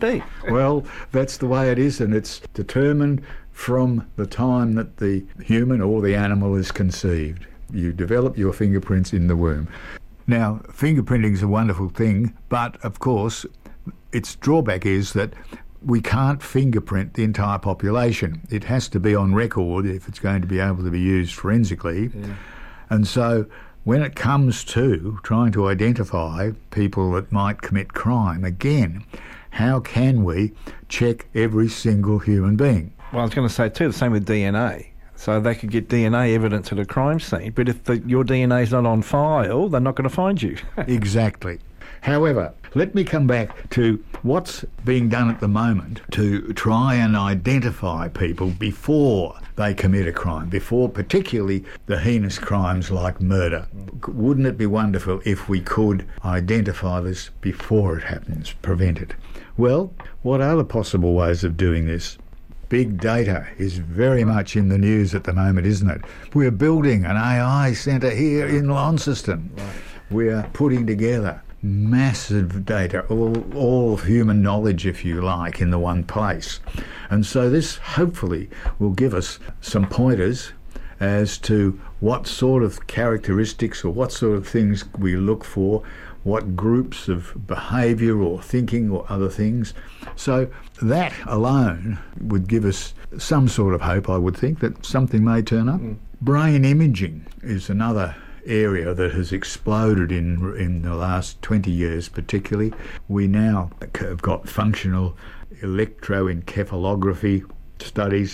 be. Well, that's the way it is, and it's determined from the time that the human or the animal is conceived. You develop your fingerprints in the womb. Now, fingerprinting is a wonderful thing, but of course, its drawback is that we can't fingerprint the entire population. It has to be on record if it's going to be able to be used forensically. Yeah. And so when it comes to trying to identify people that might commit crime, again, how can we check every single human being? Well, I was going to say too, the same with DNA. So they could get DNA evidence at a crime scene, but if your DNA is not on file, they're not going to find you. Exactly. However, let me come back to what's being done at the moment to try and identify people before they commit a crime, before particularly the heinous crimes like murder. Wouldn't it be wonderful if we could identify this before it happens, prevent it? Well, what are the possible ways of doing this? Big data is very much in the news at the moment, isn't it? We're building an AI centre here in Launceston. Right. We're putting together massive data, all human knowledge, if you like, in the one place. And so this hopefully will give us some pointers as to what sort of characteristics or what sort of things we look for, what groups of behaviour or thinking or other things. So that alone would give us some sort of hope, I would think, that something may turn up. Brain imaging is another area that has exploded in the last 20 years particularly. We now have got functional electroencephalography studies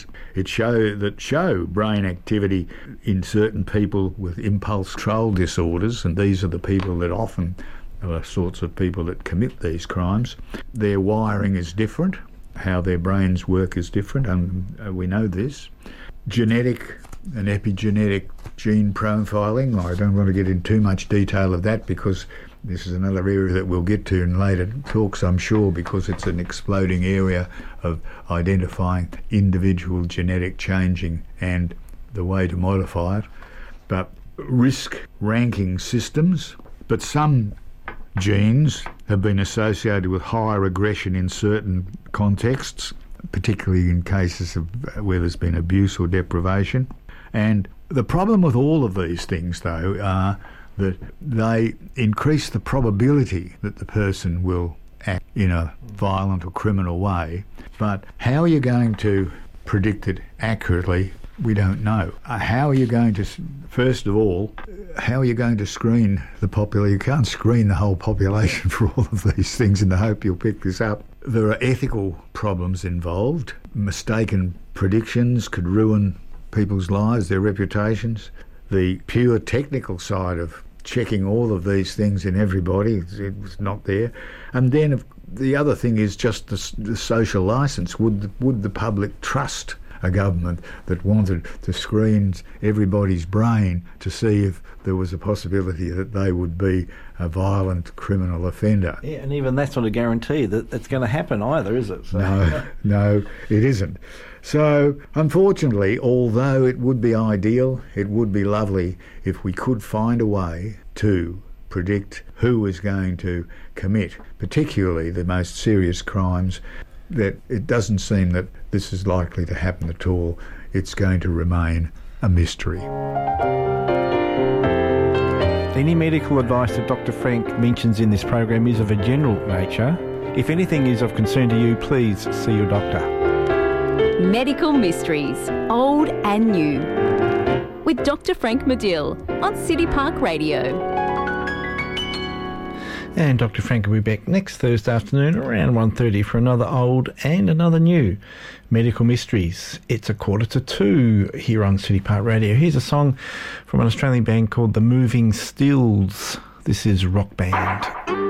show brain activity in certain people with impulse control disorders, and these are the people that often are the sorts of people that commit these crimes. Their wiring is different, how their brains work is different, and we know this. Genetic and epigenetic gene profiling. I don't want to get into too much detail of that because this is another area that we'll get to in later talks, I'm sure, because it's an exploding area of identifying individual genetic changing and the way to modify it. But risk ranking systems, but some genes have been associated with higher aggression in certain contexts, particularly in cases of where there's been abuse or deprivation. And the problem with all of these things, though, are that they increase the probability that the person will act in a violent or criminal way. But how are you going to predict it accurately? We don't know. How are you going to, first of all, how are you going to screen the population? You can't screen the whole population for all of these things in the hope you'll pick this up. There are ethical problems involved. Mistaken predictions could ruin people's lives, their reputations. The pure technical side of checking all of these things in everybody, it's not there. And then the other thing is just the social licence. Would the public trust a government that wanted to screen everybody's brain to see if there was a possibility that they would be a violent criminal offender? Yeah, and even that's not a guarantee that it's going to happen either, is it? So. No, it isn't. So, unfortunately, although it would be ideal, it would be lovely if we could find a way to predict who is going to commit, particularly the most serious crimes, that it doesn't seem that this is likely to happen at all. It's going to remain a mystery. Any medical advice that Dr. Frank mentions in this program is of a general nature. If anything is of concern to you, please see your doctor. Medical Mysteries, Old and New, with Dr. Frank Medill on City Park Radio. And Dr. Frank will be back next Thursday afternoon around 1:30 for another old and another new Medical Mysteries. It's 1:45 here on City Park Radio. Here's a song from an Australian band called The Moving Stills. This is Rock Band.